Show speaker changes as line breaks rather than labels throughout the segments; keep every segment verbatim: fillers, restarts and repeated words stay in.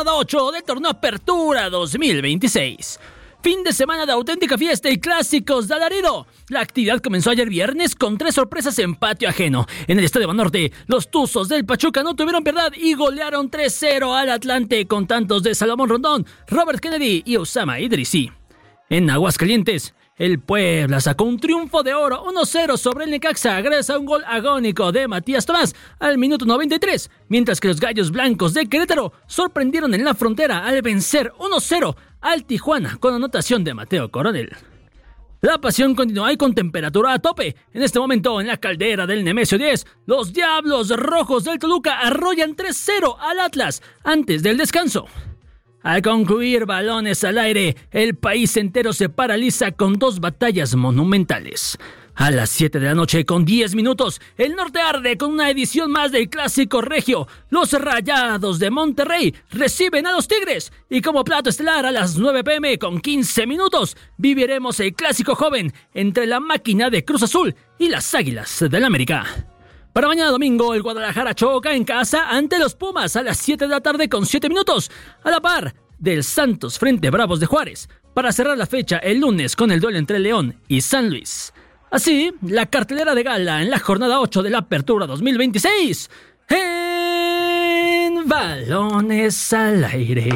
jornada ocho del torneo Apertura dos mil veintiséis. Fin de semana de auténtica fiesta y clásicos de alarido. La actividad comenzó ayer viernes con tres sorpresas en patio ajeno. En el Estadio Banorte, los Tuzos del Pachuca no tuvieron piedad y golearon tres cero al Atlante con tantos de Salomón Rondón, Robert Kennedy y Osama Idrissi. En Aguascalientes, el Puebla sacó un triunfo de oro uno cero sobre el Necaxa gracias a un gol agónico de Matías Tomás al minuto noventa y tres, mientras que los Gallos Blancos de Querétaro sorprendieron en la frontera al vencer uno cero al Tijuana con anotación de Mateo Coronel. La pasión continúa y con temperatura a tope. En este momento, en la caldera del Nemesio diez, los Diablos Rojos del Toluca arrollan tres cero al Atlas antes del descanso. Al concluir balones al aire, el país entero se paraliza con dos batallas monumentales. A las siete de la noche con diez minutos, el norte arde con una edición más del Clásico Regio. Los Rayados de Monterrey reciben a los Tigres. Y como plato estelar a las nueve pm con quince minutos, viviremos el Clásico Joven entre la máquina de Cruz Azul y las Águilas del América. Para mañana domingo, el Guadalajara choca en casa ante los Pumas a las siete de la tarde con siete minutos, a la par del Santos frente Bravos de Juárez, para cerrar la fecha el lunes con el duelo entre León y San Luis. Así, la cartelera de gala en la jornada ocho de la Apertura dos mil veintiséis en Balones al Aire.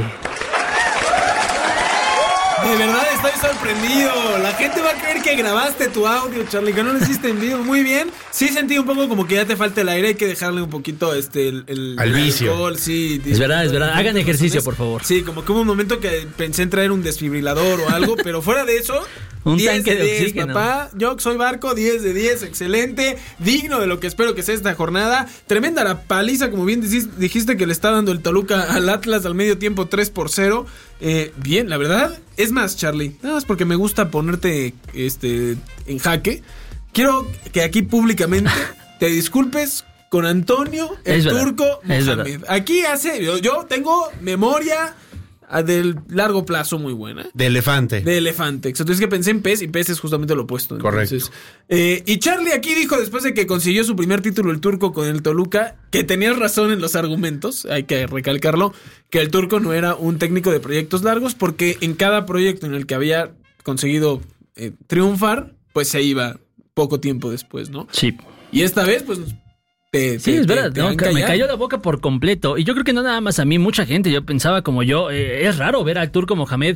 De verdad estoy sorprendido. La gente va a creer que grabaste tu audio, Charlie, que no lo hiciste en vivo. Muy bien. Sí sentí un poco como que ya te falta el aire. Hay que dejarle un poquito este el, el,
al
el
vicio.
Alcohol, sí,
es verdad, es verdad. Hagan ejercicio, por favor.
Sí, como que hubo un momento que pensé en traer un desfibrilador o algo, pero fuera de eso,
un
diez
tanque de,
de diez,
oxígeno.
Papá, yo soy Barco, diez de diez, excelente, digno de lo que espero que sea esta jornada. Tremenda la paliza, como bien dijiste, que le está dando el Toluca al Atlas al medio tiempo, tres por cero. Eh, bien, la verdad. Es más, Charlie, nada más porque me gusta ponerte este en jaque, quiero que aquí públicamente te disculpes con Antonio, el
es
turco
verdad,
Mohamed. Aquí hace, yo, yo tengo memoria del largo plazo muy buena.
De elefante.
De elefante. Exacto. Es que pensé en pez y pez es justamente lo opuesto.
Correcto.
Entonces, eh, y Charlie aquí dijo, después de que consiguió su primer título el turco con el Toluca, que tenías razón en los argumentos, hay que recalcarlo, que el turco no era un técnico de proyectos largos, porque en cada proyecto en el que había conseguido eh, triunfar, pues se iba poco tiempo después, ¿no?
Sí.
Y esta vez, pues... Te,
sí,
te,
es verdad,
te, te
no, me cayó la boca por completo. Y yo creo que no nada más a mí, mucha gente, yo pensaba como yo, eh, es raro ver al turco Mohamed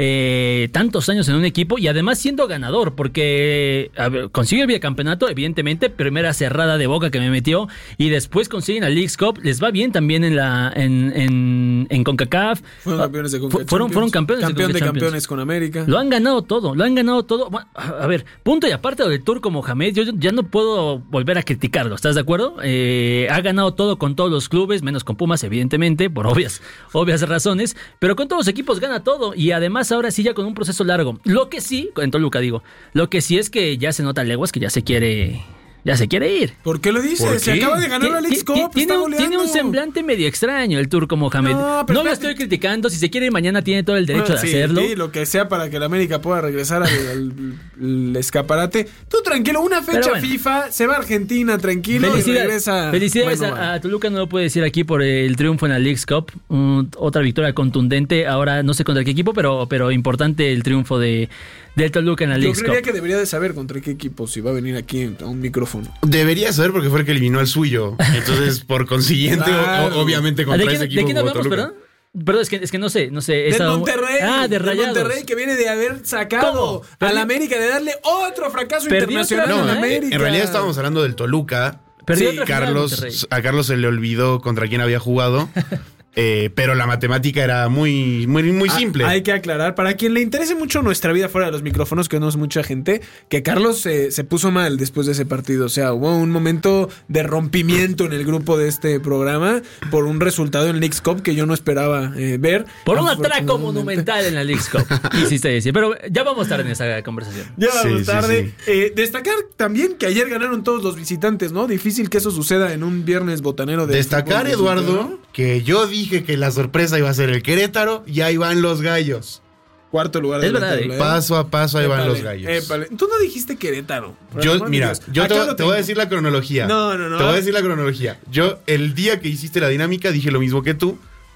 eh, tantos años en un equipo y además siendo ganador, porque a ver, consigue el bicampeonato, evidentemente, primera cerrada de boca que me metió, y después consiguen la Leagues Cup, les va bien también en la en, en, en CONCACAF.
Fueron campeones de CONCACAF.
Fueron, fueron campeones
Campeón
de,
de
Champions.
campeones con América.
Lo han ganado todo, lo han ganado todo. Bueno, a ver, punto y aparte del turco Mohamed, yo ya no puedo volver a criticarlo, ¿estás de acuerdo? Eh, ha ganado todo con todos los clubes, menos con Pumas, evidentemente, por obvias, obvias razones, pero con todos los equipos gana todo, y además ahora sí ya con un proceso largo. Lo que sí, en Toluca digo, lo que sí es que ya se nota leguas que ya se quiere... Ya se quiere ir.
¿Por qué lo dice? Se acaba de ganar la Leagues Cup.
Tiene, un, tiene un semblante medio extraño el turco Mohamed. No, no lo estoy criticando. Si se quiere ir mañana tiene todo el derecho bueno, de
sí,
hacerlo.
Sí, lo que sea para que la América pueda regresar al, al, al escaparate. Tú tranquilo, una fecha bueno. FIFA, se va a Argentina tranquilo Felicidad, y regresa.
Felicidades
bueno,
a, a Toluca, no lo puede decir aquí por el triunfo en la Leagues Cup. Um, otra victoria contundente. Ahora no sé contra qué equipo, pero, pero importante el triunfo de... del Toluca en la Leagues Cup.
Yo creería que debería de saber contra qué equipo si va a venir aquí a un micrófono.
Debería saber porque fue el que eliminó al suyo. Entonces, por consiguiente, claro. o, obviamente contra
¿De
ese
quién,
equipo.
¿De quién hablamos,
Toluca.
perdón? Perdón, es que, es que no sé, no sé.
Del
esa...
Monterrey.
Ah, de Rayados.
Del Monterrey que viene de haber sacado a la América, de darle otro fracaso
Perdió
internacional
otra,
a la
¿eh?
América.
En realidad estábamos hablando del Toluca.
Perdió
sí,
otra
Carlos, a Carlos se le olvidó contra quién había jugado. Eh, pero la matemática era muy, muy, muy simple.
Ah, hay que aclarar, para quien le interese mucho nuestra vida fuera de los micrófonos, que no es mucha gente, que Carlos eh, se puso mal después de ese partido. O sea, hubo un momento de rompimiento en el grupo de este programa por un resultado en Leagues Cup que yo no esperaba eh, ver.
Por un atraco monumental en la Leagues Cup. Quisiste decir, pero ya vamos a estar en esa conversación.
Ya vamos
sí,
tarde.
Sí, sí.
Eh, destacar también que ayer ganaron todos los visitantes, ¿no? Difícil que eso suceda en un viernes botanero de
Destacar, Eduardo, que yo dije que la sorpresa iba a ser el Querétaro y ahí van los Gallos.
Cuarto lugar de
es
la
verdad,
tabla, ¿eh?
Paso a paso ahí
Épale,
van los Gallos.
Épale. Tú no dijiste Querétaro.
Yo, mira, yo te, te voy a decir la cronología.
No, no, no.
Te voy a decir la cronología. Yo, el día que hiciste la dinámica, dije lo mismo que tú.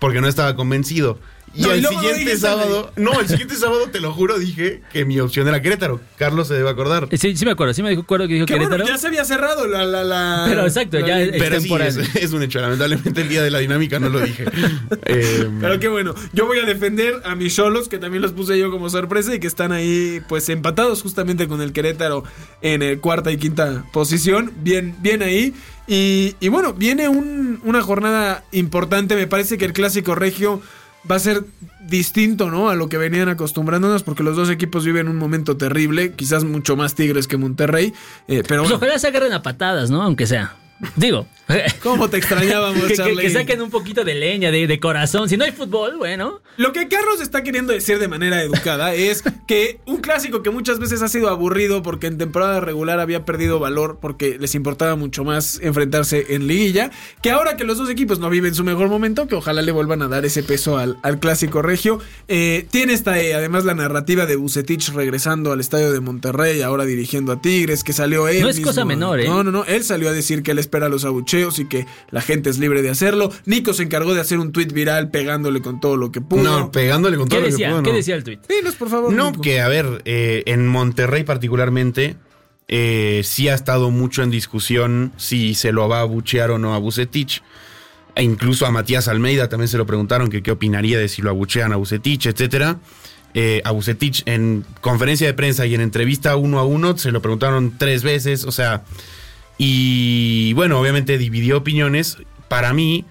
porque no estaba convencido. Y
No, y
el
luego lo
siguiente
dijiste,
sábado, no, el siguiente sábado, te lo juro, dije que mi opción era Querétaro. Carlos se debe acordar.
Sí, sí me acuerdo, sí me acuerdo que dijo
Que
Querétaro.
bueno, ya se había cerrado la... la, la
Pero exacto,
la
ya
liga.
es
Pero sí,
temporal.
es, es un hecho. Lamentablemente el día de la dinámica no lo dije. Eh,
Pero qué bueno, yo voy a defender a mis Xolos, que también los puse yo como sorpresa y que están ahí pues empatados justamente con el Querétaro en el cuarta y quinta posición, bien, bien ahí. Y, y bueno, viene un, una jornada importante, me parece que el Clásico Regio va a ser distinto, ¿no? A lo que venían acostumbrándonos, porque los dos equipos viven un momento terrible, quizás mucho más Tigres que Monterrey, eh, pero
Pues
bueno.
ojalá se agarren a patadas, ¿no? Aunque sea. Digo.
¿Cómo te extrañábamos,
que, que,
Charlie?
que saquen un poquito de leña, de, de corazón. Si no hay fútbol, bueno.
Lo que Carlos está queriendo decir de manera educada es que un clásico que muchas veces ha sido aburrido porque en temporada regular había perdido valor porque les importaba mucho más enfrentarse en liguilla, que ahora que los dos equipos no viven su mejor momento, que ojalá le vuelvan a dar ese peso al, al Clásico Regio. Eh, tiene esta, eh, además la narrativa de Vucetich regresando al estadio de Monterrey, ahora dirigiendo a Tigres, que salió él
No es
mismo.
cosa menor, ¿eh?
No, no, no, él salió a decir que él espera los abucheos y que la gente es libre de hacerlo. Nico se encargó de hacer un tuit viral pegándole con todo lo que pudo.
no, pegándole con todo
¿Qué
lo que
decía?
pudo,
¿Qué
no.
decía el tuit?
Dinos, por favor.
No,
Nico.
que a ver, eh, en Monterrey particularmente, eh, sí ha estado mucho en discusión si se lo va a abuchear o no a Vucetich. E incluso a Matías Almeida también se lo preguntaron que qué opinaría de si lo abuchean a Vucetich, etcétera. Eh, a Vucetich en conferencia de prensa y en entrevista uno a uno se lo preguntaron tres veces, o sea, y bueno, obviamente dividió opiniones. Para mí,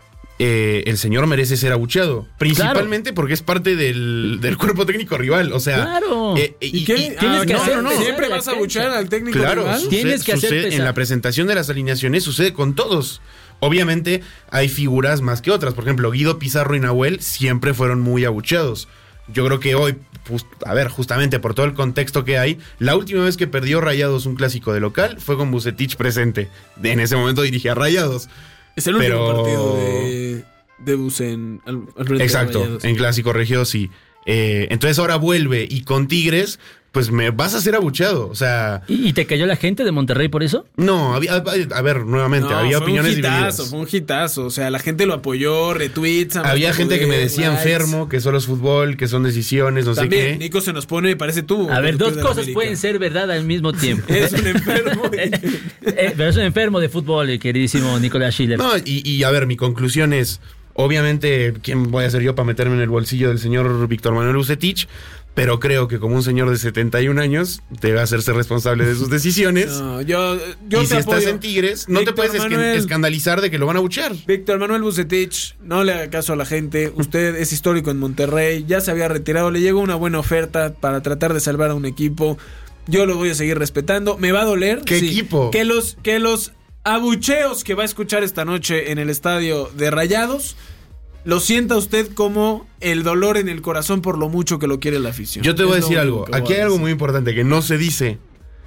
eh, el señor merece ser abucheado, principalmente claro. porque es parte del, del cuerpo técnico rival, o sea,
claro.
eh,
¿Y, ¿Y qué?
y tienes
ah,
que
no,
hacer
no, no. Siempre vas a abuchear al técnico
claro,
rival.
Sucede,
Tienes que hacer
sucede,
pesar.
en la presentación de las alineaciones sucede con todos. Obviamente hay figuras más que otras. Por ejemplo, Guido Pizarro y Nahuel siempre fueron muy abucheados. Yo creo que hoy, pues, a ver, justamente por todo el contexto que hay, la última vez que perdió Rayados un clásico de local fue con Vucetich presente. En ese momento dirigía Rayados.
Es el último
pero...
partido de, de Bus en al, al frente
Exacto,
de Rayados.
en Clásico Regio sí. Eh, entonces ahora vuelve y con Tigres, pues me vas a ser abucheado. O sea.
¿Y, y te cayó la gente de Monterrey por eso?
No, había, a ver, nuevamente,
No,
había
fue
opiniones
un hitazo,
divididas.
Fue un hitazo, o sea, la gente lo apoyó, retweets.
Había gente que me decía
likes.
enfermo, que solo es fútbol, que son decisiones, no
También,
sé qué.
Nico se nos pone, parece tú.
A ver, dos
de la
cosas
América.
pueden ser verdad al mismo tiempo.
Eres un enfermo.
eh, eh, pero es un enfermo de fútbol, el queridísimo Nicolás Schiller.
No, y, y a ver, mi conclusión es, obviamente, ¿quién voy a ser yo para meterme en el bolsillo del señor Víctor Manuel Vucetich? Pero creo que como un señor de setenta y un años debe hacerse responsable de sus decisiones.
No, yo, yo
y
te
si
apoyo.
estás en Tigres, no
Víctor
te puedes
Manuel.
esque- escandalizar de que lo van a buchear.
Víctor Manuel Vucetich, no le haga caso a la gente. Usted es histórico en Monterrey, ya se había retirado, le llegó una buena oferta para tratar de salvar a un equipo. Yo lo voy a seguir respetando. Me va a doler.
¿Qué
sí,
equipo?
Que los, que los abucheos que va a escuchar esta noche en el estadio de Rayados lo sienta usted como el dolor en el corazón por lo mucho que lo quiere la afición.
Yo te voy a
Es lo
decir
único
algo.
que voy
Aquí
a
hay algo
decir.
muy importante que no se dice.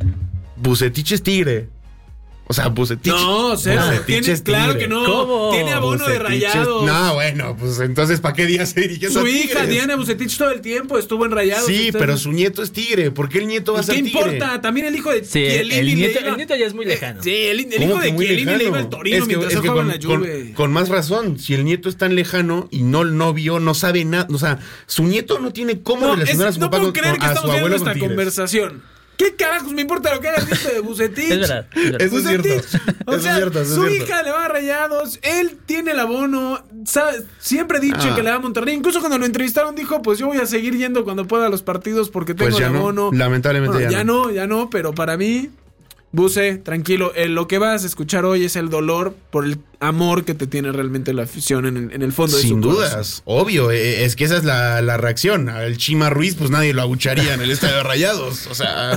Vucetich es Tigre. O sea, Vucetich.
No, cero.
Vucetich
Tiene-
es
claro
Tigre.
que no.
¿Cómo?
Tiene abono de
Vucetich es-
Rayados.
No, bueno, pues entonces ¿para qué día se dirigiendo
Su
a
hija,
Tigres?
Diana Vucetich, todo el tiempo estuvo en Rayados.
Sí,
Usted-
pero su nieto es Tigre. ¿Por qué el nieto va a
¿Y
ser
qué
Tigre?
importa? También el hijo de
Sí, el
Chiellini le
nieto-
iba-
el nieto ya es muy lejano.
Eh, sí, el, el
¿Cómo
hijo
que
de
muy
Chiellini le iba
lejano?
al Torino
Es que-
mientras
es
él
que
jugaba
con,
en la
con-
Juve.
con más razón, si el nieto es tan lejano y no, no vio, no sabe nada, o sea, su nieto no tiene cómo
No,
relacionar
es-
a su
no
papá
puedo
con,
creer
con-
que
a
estamos
su
viendo
abuelo
esta
con Tigres.
conversación. ¿Qué carajos me importa lo que haga el nieto de Vucetich?
Es verdad. es verdad.
Eso es cierto.
Vucetich, O
Eso
sea,
es cierto, eso es
su
cierto.
hija le va a Rayados, él tiene el abono, sabe- siempre he dicho
Ah.
que le va a Monterrey. Incluso cuando lo entrevistaron dijo, pues yo voy a seguir yendo cuando pueda a los partidos porque tengo
Pues ya
el
no,
abono.
lamentablemente
Bueno,
ya
ya
no.
no, ya no, pero para mí, Buce, tranquilo, eh, lo que vas a escuchar hoy es el dolor por el amor que te tiene realmente la afición en el, en el fondo de su
Sin
corazón.
dudas, obvio, eh, es que esa es la, la reacción. Al Chima Ruiz, pues nadie lo abucharía en el estadio de Rayados. O sea,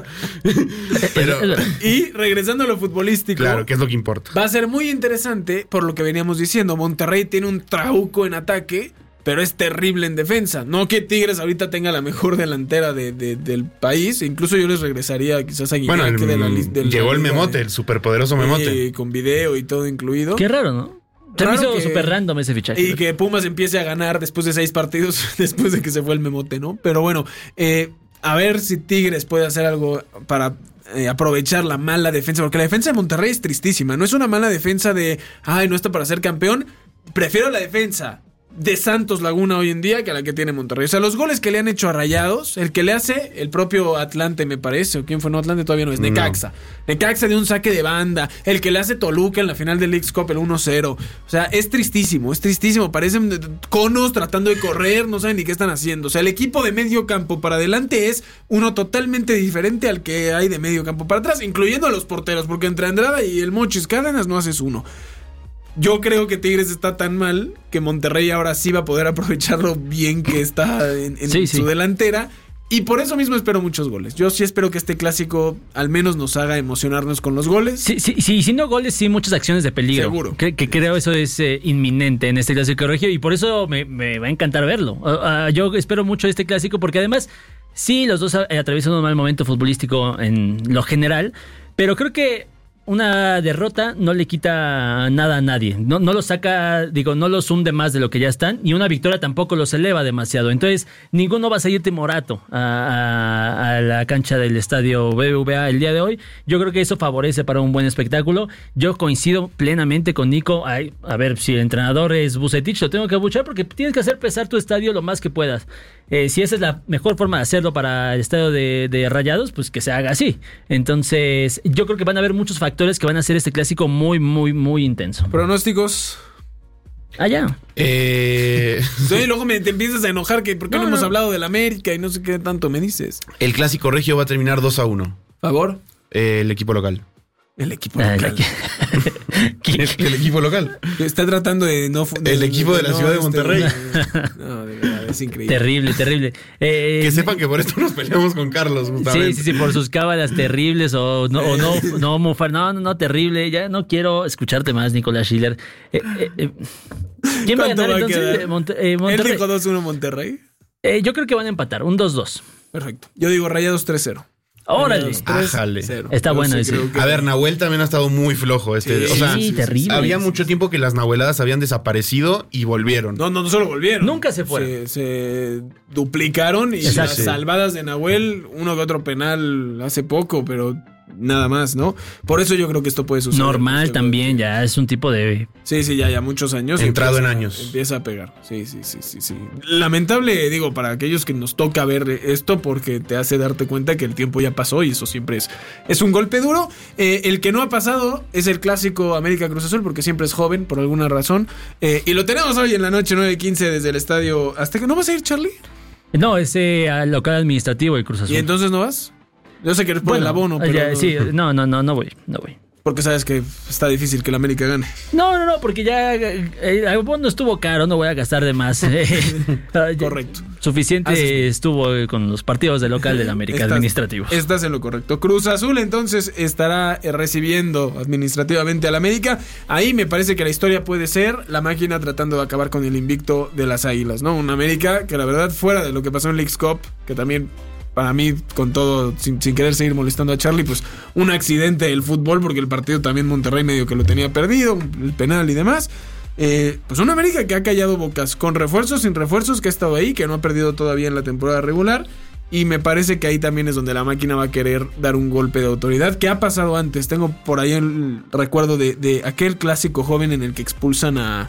pero
Es verdad.
Y regresando a lo futbolístico,
claro, que es lo que importa.
va a ser muy interesante por lo que veníamos diciendo. Monterrey tiene un trauco en ataque, pero es terrible en defensa. No que Tigres ahorita tenga la mejor delantera de, de- del país. Incluso yo les regresaría quizás a Guiñac
Bueno, el-
de la lis- de la
llegó el
liga
Memote,
de-
el superpoderoso Memote.
y con video y todo incluido.
Qué raro, ¿no? Se me
Raro
hizo
que-
súper random ese fichaje.
Y que Pumas empiece a ganar después de seis partidos, después de que se fue el Memote, ¿no? Pero bueno, eh, a ver si Tigres puede hacer algo para eh, aprovechar la mala defensa, porque la defensa de Monterrey es tristísima. No es una mala defensa de, ay, no está para ser campeón. Prefiero la defensa de Santos Laguna hoy en día que la que tiene Monterrey. O sea, los goles que le han hecho a Rayados, el que le hace el propio Atlante, me parece, o quién fue, no, Atlante todavía no es, Necaxa. No. Necaxa de un saque de banda, el que le hace Toluca en la final del Leagues Cup, el uno cero. O sea, es tristísimo, es tristísimo. Parecen conos tratando de correr, no saben ni qué están haciendo. O sea, el equipo de medio campo para adelante es uno totalmente diferente al que hay de medio campo para atrás, incluyendo a los porteros, porque entre Andrada y el Mochis Cárdenas no haces uno. Yo creo que Tigres está tan mal que Monterrey ahora sí va a poder aprovechar lo bien que está en, en sí, su sí. delantera. Y por eso mismo espero muchos goles. Yo sí espero que este clásico al menos nos haga emocionarnos con los goles.
Sí, sí, sí, si no goles, sí muchas acciones de peligro.
Seguro.
Que, que creo eso es eh, inminente en este clásico regio y por eso me, me va a encantar verlo. Uh, uh, yo espero mucho este clásico porque además sí, los dos atraviesan un mal momento futbolístico en lo general, pero creo que una derrota no le quita nada a nadie. No, no los saca, digo, no los hunde más de lo que ya están. Y una victoria tampoco los eleva demasiado. Entonces, ninguno va a salir timorato a, a, a la cancha del estadio B B V A el día de hoy. Yo creo que eso favorece para un buen espectáculo. Yo coincido plenamente con Nico. Ay, a ver, si el entrenador es Vucetich, lo tengo que abuchar porque tienes que hacer pesar tu estadio lo más que puedas. Eh, si esa es la mejor forma de hacerlo para el estadio de, de Rayados, pues que se haga así. Entonces, yo creo que van a haber muchos factores que van a hacer este clásico muy, muy, muy intenso.
¿Pronósticos?
Allá.
Eh...
Sí, luego me, te empiezas a enojar que por qué no, no hemos
no.
hablado del América y no sé qué tanto me dices.
El clásico regio va a terminar dos a uno.
¿Favor?
Eh, el equipo local.
El equipo local.
el, el equipo local.
Está tratando de no... De,
el equipo de, de la no, ciudad de Monterrey.
Este, no, de verdad, es increíble.
Terrible, terrible. Eh,
que sepan que por esto nos peleamos con Carlos, justamente.
Sí, sí, sí, por sus cábalas terribles o no, o no, no mufar. No, no, no, terrible. Ya no quiero escucharte más, Nicolás Schiller. Eh, eh, eh. ¿Quién va a ganar
va
entonces?
A
Monte, eh, Monterrey.
¿Él dijo dos uno Monterrey?
Eh, yo creo que van a empatar, un dos dos.
Perfecto. Yo digo Rayados tres cero.
órale.
Ájale.
Está
Yo
bueno
sí
ese.
A ver, Nahuel también ha estado muy flojo. Este,
sí,
o sea,
sí, terrible.
Había mucho tiempo que las nahueladas habían desaparecido y volvieron.
No, no, no solo volvieron.
Nunca se fueron.
Se, se duplicaron y
Exacto.
las salvadas de Nahuel, uno que otro penal hace poco, pero nada más, ¿no? Por eso yo creo que esto puede suceder.
Normal también, ya es un tipo de...
Sí, sí, ya, ya muchos años.
Entrado
empieza,
en años.
Empieza a pegar. Sí, sí, sí, sí, sí. Lamentable, digo, para aquellos que nos toca ver esto porque te hace darte cuenta que el tiempo ya pasó y eso siempre es, es un golpe duro. Eh, el que no ha pasado es el clásico América Cruz Azul porque siempre es joven por alguna razón. Eh, y lo tenemos hoy en la noche nueve quince desde el estadio Azteca. ¿No vas a ir, Charlie?
No, ese al local administrativo el Cruz Azul.
¿Y entonces no vas? Yo sé que eres por
bueno,
el abono, pero...
Ya,
no,
sí, no, no, no, no voy, no voy.
Porque sabes que está difícil que el América gane.
No, no, no, porque ya eh, el abono estuvo caro, no voy a gastar de más.
Correcto.
Suficiente
Así
estuvo con los partidos de local del América
estás,
administrativos.
Estás en lo correcto. Cruz Azul entonces estará recibiendo administrativamente al América. Ahí me parece que la historia puede ser la máquina tratando de acabar con el invicto de las Águilas, ¿no? Un América que la verdad fuera de lo que pasó en Leagues Cup, que también... Para mí, con todo, sin, sin querer seguir molestando a Charlie, pues un accidente del fútbol, porque el partido también Monterrey medio que lo tenía perdido, el penal y demás. Eh, pues una América que ha callado bocas, con refuerzos, sin refuerzos, que ha estado ahí, que no ha perdido todavía en la temporada regular. Y me parece que ahí también es donde la máquina va a querer dar un golpe de autoridad, que ha pasado antes. Tengo por ahí el recuerdo de, de aquel clásico joven en el que expulsan a...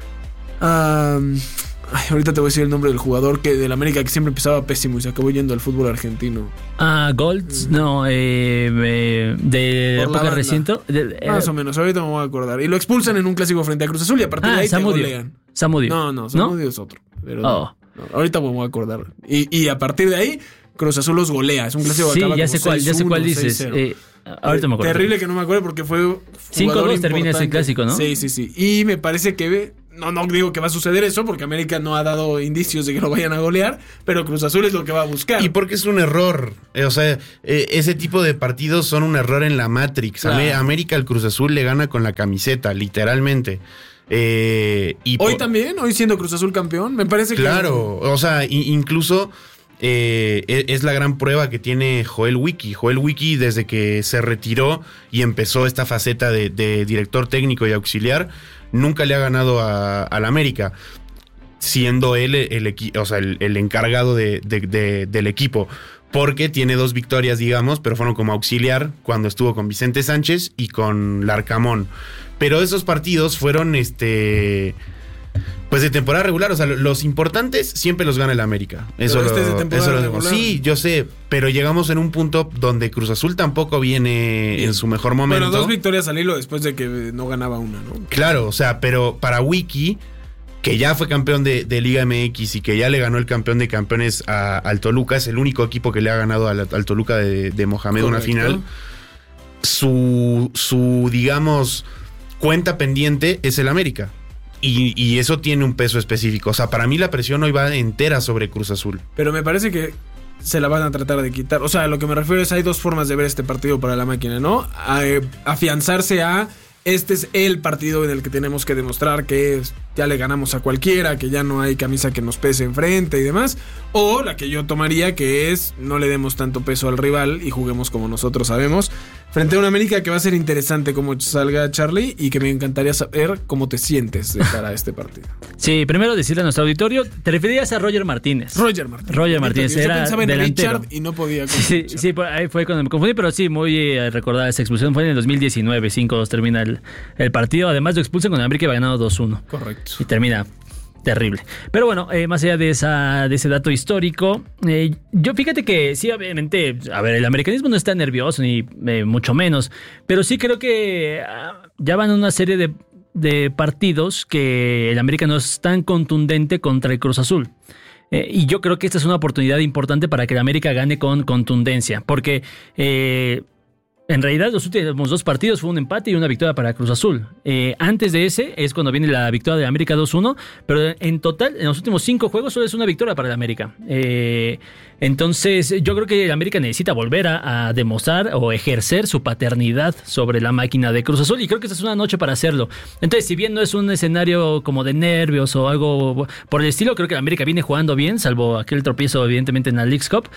a Ay, ahorita te voy a decir el nombre del jugador que del América que siempre empezaba pésimo y se acabó yendo al fútbol argentino.
Ah, Golds, mm. no, eh, eh, de
Por la
época reciente. De, eh,
Más o menos, ahorita me voy a acordar. Y lo expulsan en un clásico frente a Cruz Azul y a partir
ah,
de ahí
Samudio.
te golean.
Samudio.
No, no, Samudio ¿no? es otro. Pero
oh.
no, no, ahorita me voy a acordar. Y, y a partir de ahí, Cruz Azul los golea. Es un clásico
sí,
que acaba
ya
como
sé cuál, ya sé cuál dices. Eh, ahorita me acuerdo.
Terrible que no me acuerdo porque fue
cinco dos termina ese clásico, ¿no?
Sí, sí, sí. Y me parece que... No, no digo que va a suceder eso porque América no ha dado indicios de que lo vayan a golear, pero Cruz Azul es lo que va a buscar.
Y porque es un error. Eh, o sea, eh, ese tipo de partidos son un error en la Matrix. Claro. América al Cruz Azul le gana con la camiseta, literalmente. Eh, y
hoy
por...
también, hoy siendo Cruz Azul campeón, me parece que...
Claro, o sea, incluso... Eh, es la gran prueba que tiene Joel Wiki. Joel Wiki, desde que se retiró y empezó esta faceta de, de director técnico y auxiliar, nunca le ha ganado a, a la América, siendo él el, el, o sea, el, el encargado de, de, de, del equipo. Porque tiene dos victorias, digamos, pero fueron como auxiliar cuando estuvo con Vicente Sánchez y con Larcamón. Pero esos partidos fueron este... Pues de temporada regular, o sea, los importantes siempre los gana el América. Eso
Pero este
lo,
es de temporada
eso lo
regular.
Sí, yo sé, pero llegamos en un punto donde Cruz Azul tampoco viene
Bien.
en su mejor momento.
Bueno, dos victorias al hilo después de que no ganaba una, ¿no?
Claro, o sea, pero para Wiki, que ya fue campeón de, de Liga M X y que ya le ganó el campeón de campeones a, al Toluca, es el único equipo que le ha ganado al, al Toluca de, de Mohamed una
Correcto.
final. Su, su, digamos, cuenta pendiente es el América. Y, y eso tiene un peso específico. O sea, para mí la presión hoy va entera sobre Cruz Azul.
Pero me parece que se la van a tratar de quitar. O sea, lo que me refiero es hay dos formas de ver este partido para la máquina, ¿no? A, eh, afianzarse a este es el partido en el que tenemos que demostrar que es- ya le ganamos a cualquiera, que ya no hay camisa que nos pese enfrente y demás. O la que yo tomaría, que es no le demos tanto peso al rival y juguemos como nosotros sabemos. Frente a una América que va a ser interesante como salga Charlie y que me encantaría saber cómo te sientes de cara a este partido.
Sí, primero decirle a nuestro auditorio, te referías a Roger Martínez.
Roger Martínez.
Roger Martínez
Yo
era
pensaba en
delantero.
Richard y no podía con
Sí,
Richard.
sí, por ahí fue cuando me confundí, pero sí, muy eh, recordada esa expulsión. Fue en el dos mil diecinueve, cinco dos termina el, el partido. Además lo expulsan con el América iba ganando dos uno.
Correcto.
Y termina terrible. Pero bueno, eh, más allá de, esa, de ese dato histórico, eh, yo fíjate que sí, obviamente, a ver, el americanismo no está nervioso, ni eh, mucho menos, pero sí creo que ah, ya van una serie de, de partidos que el América no es tan contundente contra el Cruz Azul. Eh, y yo creo que esta es una oportunidad importante para que el América gane con contundencia, porque eh, en realidad los últimos dos partidos fue un empate y una victoria para Cruz Azul. Eh, antes de ese es cuando viene la victoria de América dos uno, pero en total en los últimos cinco juegos solo es una victoria para el América. Eh, entonces yo creo que el América necesita volver a, a demostrar o ejercer su paternidad sobre la máquina de Cruz Azul y creo que esta es una noche para hacerlo. Entonces si bien no es un escenario como de nervios o algo por el estilo, creo que el América viene jugando bien, salvo aquel tropiezo evidentemente en la Leagues Cup.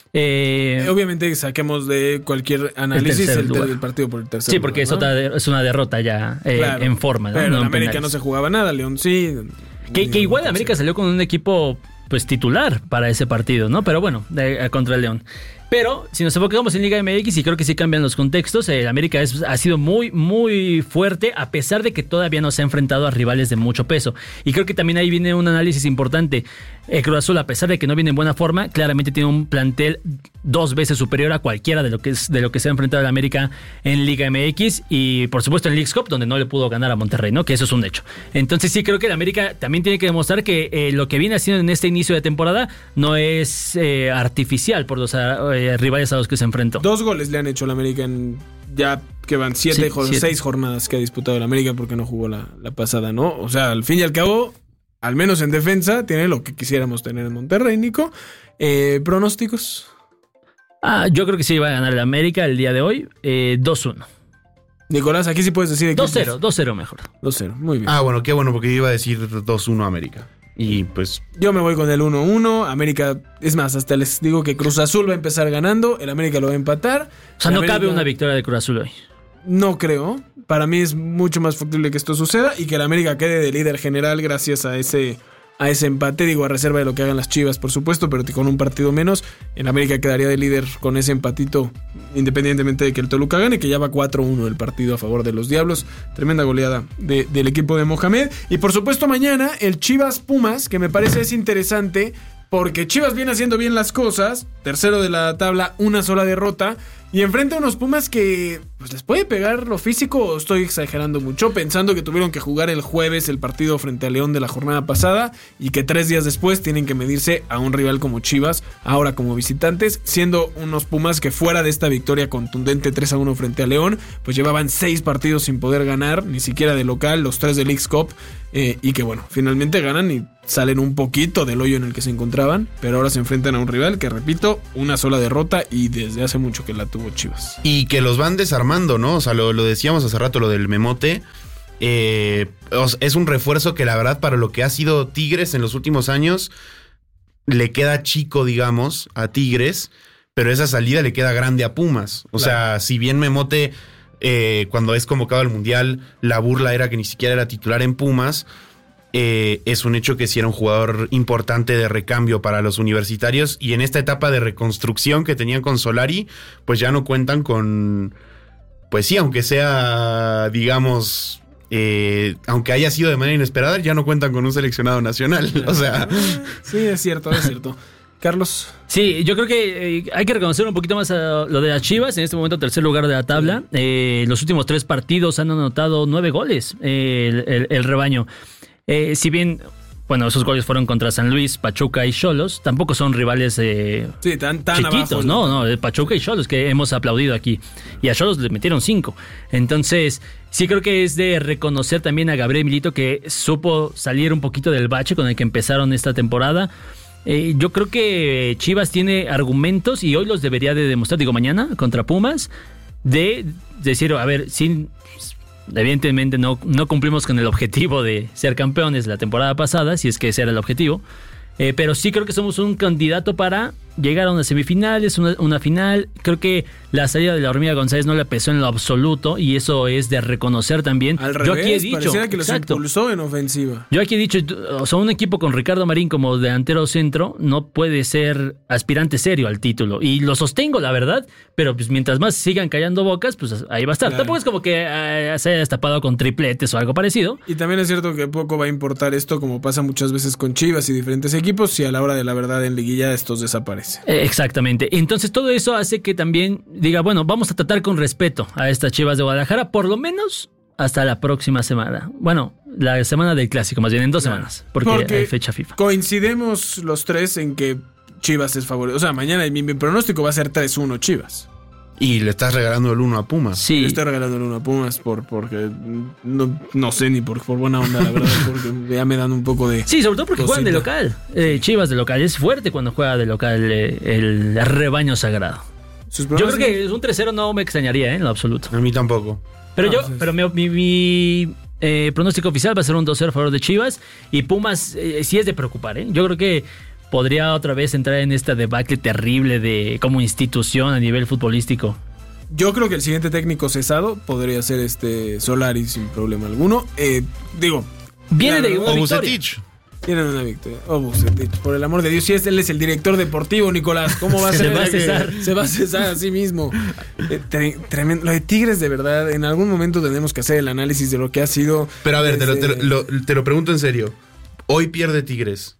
Eh,
Eh, Obviamente saquemos de cualquier análisis
tercer
el,
lugar.
el partido por el tercer
Sí, porque
lugar,
es,
¿no?
otra de- es una derrota ya eh,
Claro.
en forma, ¿no?
Pero
No
en
en
América
penales.
no se jugaba nada, León sí.
Que, que igual América salió con un equipo pues titular para ese partido, ¿no? Pero bueno, de- contra el León. Pero si nos enfocamos en Liga M X, y creo que sí cambian los contextos, el América es- ha sido muy, muy fuerte, a pesar de que todavía no se ha enfrentado a rivales de mucho peso. Y creo que también ahí viene un análisis importante. El Cruz Azul, a pesar de que no viene en buena forma, claramente tiene un plantel dos veces superior a cualquiera de lo que es de lo que se ha enfrentado el América en Liga M X y por supuesto en Leagues Cup, donde no le pudo ganar a Monterrey, ¿no? Que eso es un hecho. Entonces sí creo que el América también tiene que demostrar que eh, lo que viene haciendo en este inicio de temporada no es eh, artificial por los eh, rivales a los que se enfrentó.
Dos goles le han hecho al América en ya que van siete,
Sí,
jor-
siete.
seis jornadas que ha disputado el América porque no jugó la, la pasada, ¿no? O sea, al fin y al cabo, al menos en defensa, tiene lo que quisiéramos tener en Monterrey, Nico. Eh, ¿Pronósticos?
Ah, yo creo que sí va a ganar el América el día de hoy, eh, dos uno.
Nicolás, aquí sí puedes decir
dos cero, dos cero mejor.
dos cero, muy bien.
Ah, bueno, qué bueno, porque yo iba a decir dos uno América. Y pues
Yo me voy con el uno uno. América, es más, hasta les digo que Cruz Azul va a empezar ganando, el América lo va a empatar.
O sea,
El
no
América-
cabe una victoria de Cruz Azul hoy.
No creo. Para mí es mucho más factible que esto suceda y que el América quede de líder general gracias a ese, a ese empate. Digo, a reserva de lo que hagan las Chivas, por supuesto, pero con un partido menos, el América quedaría de líder con ese empatito, independientemente de que el Toluca gane, que ya va cuatro uno el partido a favor de los Diablos. Tremenda goleada de- del equipo de Mohamed. Y por supuesto mañana el Chivas Pumas, que me parece es interesante porque Chivas viene haciendo bien las cosas, tercero de la tabla, una sola derrota, y enfrenta a unos Pumas que pues les puede pegar lo físico, o estoy exagerando mucho, pensando que tuvieron que jugar el jueves el partido frente a León de la jornada pasada y que tres días después tienen que medirse a un rival como Chivas, ahora como visitantes, siendo unos Pumas que fuera de esta victoria contundente tres a uno frente a León, pues llevaban seis partidos sin poder ganar, ni siquiera de local, los tres de Leagues Cup, eh, y que bueno, finalmente ganan y salen un poquito del hoyo en el que se encontraban, pero ahora se enfrentan a un rival que, repito, una sola derrota y desde hace mucho que la tuvo Chivas.
y que los van desarmando, ¿no? O sea, lo, lo decíamos hace rato, lo del Memote. Eh, o sea, es un refuerzo que la verdad para lo que ha sido Tigres en los últimos años le queda chico, digamos, a Tigres, pero esa salida le queda grande a Pumas. O
Claro.
sea, si bien Memote eh, cuando es convocado al Mundial, la burla era que ni siquiera era titular en Pumas, eh, es un hecho que sí era un jugador importante de recambio para los universitarios, y en esta etapa de reconstrucción que tenían con Solari, pues ya no cuentan con, pues sí, aunque sea, digamos, eh, aunque haya sido de manera inesperada, ya no cuentan con un seleccionado nacional. O sea,
sí, es cierto, es cierto. Carlos.
Sí, yo creo que eh, hay que reconocer un poquito más a lo de las Chivas. En este momento, tercer lugar de la tabla. Eh, los últimos tres partidos han anotado nueve goles eh, el, el, el rebaño. Eh, si bien, bueno, esos goles fueron contra San Luis, Pachuca y Xolos, tampoco son rivales eh,
sí, tan, tan
chiquitos,
abajo,
¿no? No, no, Pachuca y Xolos que hemos aplaudido aquí. Y a Xolos le metieron cinco. Entonces, sí creo que es de reconocer también a Gabriel Milito, que supo salir un poquito del bache con el que empezaron esta temporada. Eh, yo creo que Chivas tiene argumentos y hoy los debería de demostrar, digo mañana, contra Pumas, de decir, a ver, sin, evidentemente no, no cumplimos con el objetivo de ser campeones la temporada pasada, si es que ese era el objetivo, eh, pero sí creo que somos un candidato para llegar a unas semifinales, una, una final. Creo que la salida de la Hormiga González no le pesó en lo absoluto y eso es de reconocer también.
Al
Yo
revés,
aquí he dicho,
pareciera que los
exacto,
impulsó en ofensiva.
Yo aquí he dicho, o sea, un equipo con Ricardo Marín como delantero centro no puede ser aspirante serio al título. Y lo sostengo, la verdad, pero pues mientras más sigan callando bocas, pues ahí va a estar. Claro. Tampoco es como que eh, se haya destapado con tripletes o algo parecido.
Y también es cierto que poco va a importar esto, como pasa muchas veces con Chivas y diferentes equipos, si a la hora de la verdad en liguilla estos desaparecen.
Eh, exactamente. Entonces todo eso hace que también diga, bueno, vamos a tratar con respeto a estas Chivas de Guadalajara, por lo menos hasta la próxima semana. Bueno, la semana del clásico, más bien en dos claro. semanas, porque, porque hay fecha FIFA.
Coincidemos los tres en que Chivas es favorito. O sea, mañana mi, mi pronóstico va a ser tres uno Chivas.
Y le estás regalando el uno a Pumas.
Sí. Le estoy regalando el uno a Pumas por, porque no, no sé ni por, por buena onda, la verdad, porque ya me dan un poco de...
Sí, sobre todo porque cosita. Juegan de local. Eh, Chivas de local. Es fuerte cuando juega de local eh, el rebaño sagrado. Yo creo que un tres cero no me extrañaría, ¿eh? En lo absoluto.
A mí tampoco.
Pero
no,
yo,
pues es...
pero mi, mi, mi eh, pronóstico oficial va a ser un dos cero a favor de Chivas. Y Pumas eh, sí es de preocupar, ¿eh? Yo creo que podría otra vez entrar en esta debacle terrible de como institución a nivel futbolístico.
Yo creo que el siguiente técnico cesado podría ser este Solari sin problema alguno. Eh, digo,
viene de una victoria.
Tienen una victoria. O Bucetich, por el amor de Dios, si es, él es el director deportivo, Nicolás, ¿cómo va a ser?
Se va a cesar.
Se va a cesar a sí mismo. Eh, tre- tremendo. Lo de Tigres, de verdad, en algún momento tenemos que hacer el análisis de lo que ha sido.
Pero a ver,
desde...
te, lo, te, lo, te lo pregunto en serio. Hoy pierde Tigres.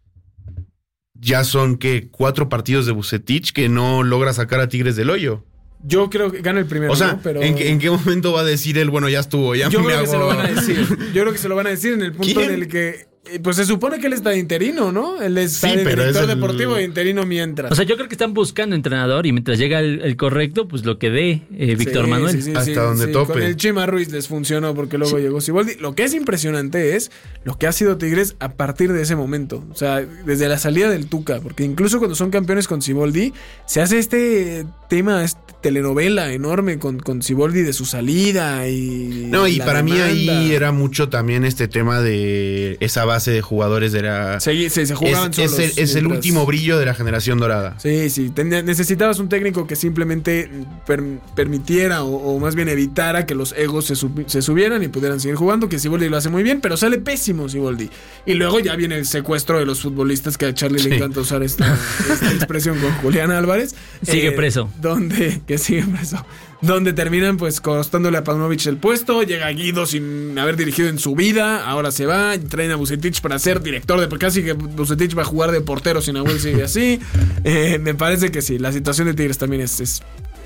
Ya son, ¿qué? Cuatro partidos de Bucetich que no logra sacar a Tigres del hoyo.
Yo creo que gana el primero,
o sea,
¿no? Pero...
¿en, ¿en qué momento va a decir él, bueno, ya estuvo, ya
Yo
me
creo
hago...
que se lo van a decir. Yo creo que se lo van a decir en el punto
¿Quién?
en el que... Pues se supone que él está de interino, ¿no? Él está
sí,
de
pero
director
es el...
deportivo de interino mientras.
O sea, yo creo que están buscando entrenador y mientras llega el, el correcto, pues lo que dé eh, Víctor
sí,
Manuel.
Sí, sí,
Hasta
sí,
donde
sí.
tope.
Con el Chima Ruiz les funcionó porque luego sí. llegó Siboldi. Lo que es impresionante es lo que ha sido Tigres a partir de ese momento. O sea, desde la salida del Tuca. Porque incluso cuando son campeones con Siboldi, se hace este tema, esta telenovela enorme con, con Siboldi de su salida y...
No, y para
demanda.
mí ahí era mucho también este tema de esa base de jugadores de la...
Sí, sí, se jugaban
es,
solos.
Es, el, es
mientras...
el último brillo de la generación dorada.
Sí, sí. Ten, necesitabas un técnico que simplemente per, permitiera o, o más bien evitara que los egos se, sub, se subieran y pudieran seguir jugando, que Siboldi lo hace muy bien, pero sale pésimo Siboldi. Y luego ya viene el secuestro de los futbolistas, que a Charlie sí. le encanta usar esta, esta expresión con Julián Álvarez.
Sigue
eh, preso.
Donde,
que sigue preso. Donde terminan pues costándole a Paunovic el puesto, llega Guido sin haber dirigido en su vida, ahora se va, traen a Bucetich para ser director de, casi que Bucetich va a jugar de portero si Nahuel sigue así. Eh, me parece que sí, la situación de Tigres también es, es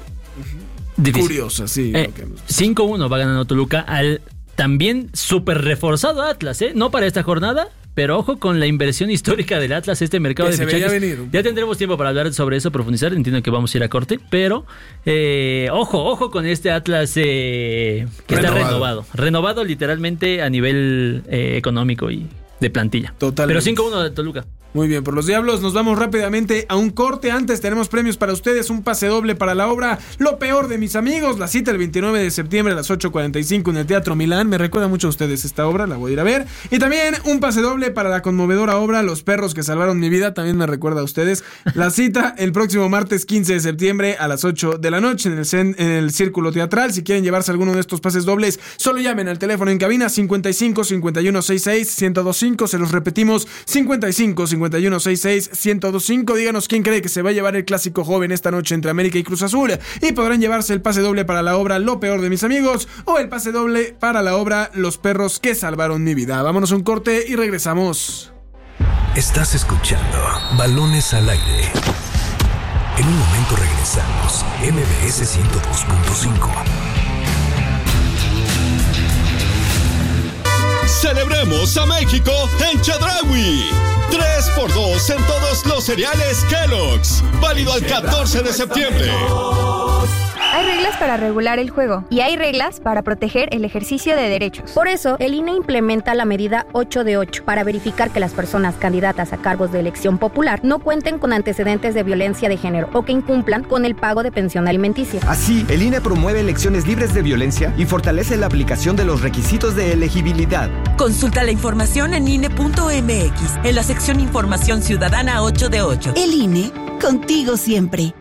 curiosa, sí.
Eh, cinco uno va ganando Toluca al también súper reforzado Atlas, ¿eh? No para esta jornada, pero ojo con la inversión histórica del Atlas, este mercado
que
de fichajes.
Venir.
Ya tendremos tiempo para hablar sobre eso, profundizar. Entiendo que vamos a ir a corte, pero eh, ojo, ojo con este Atlas eh, que renovado. está renovado. Renovado literalmente a nivel eh, económico y de plantilla.
Totalmente.
Pero cinco uno de Toluca.
Muy bien, por los Diablos nos vamos rápidamente a un corte. Antes tenemos premios para ustedes, un pase doble para la obra Lo Peor de Mis Amigos, la cita el veintinueve de septiembre a las ocho cuarenta y cinco en el Teatro Milán. Me recuerda mucho a ustedes esta obra, la voy a ir a ver. Y también un pase doble para la conmovedora obra Los Perros que Salvaron Mi Vida, también me recuerda a ustedes. La cita el próximo martes quince de septiembre a las ocho de la noche en el, cen, en el Círculo Teatral. Si quieren llevarse alguno de estos pases dobles, solo llamen al teléfono en cabina cincuenta y cinco, cincuenta y uno, sesenta y seis, ciento veinticinco. Se los repetimos, cincuenta y cinco, cincuenta cincuenta y uno sesenta y seis, ciento veinticinco. Díganos quién cree que se va a llevar el clásico joven esta noche entre América y Cruz Azul, y podrán llevarse el pase doble para la obra Lo Peor de Mis Amigos o el pase doble para la obra Los Perros que Salvaron Mi Vida. Vámonos a un corte y regresamos.
Estás escuchando Balones al Aire. En un momento regresamos. M B S ciento dos punto cinco.
Celebremos a México en Chedraui. tres por dos en todos los cereales Kellogg's. Válido al catorce de septiembre.
Hay reglas para regular el juego y hay reglas para proteger el ejercicio de derechos.
Por eso, el I N E implementa la medida ocho de ocho para verificar que las personas candidatas a cargos de elección popular no cuenten con antecedentes de violencia de género o que incumplan con el pago de pensión alimenticia.
Así, el I N E promueve elecciones libres de violencia y fortalece la aplicación de los requisitos de elegibilidad.
Consulta la información en I N E punto M X, en la sección Información Ciudadana ocho de ocho.
El I N E, contigo siempre.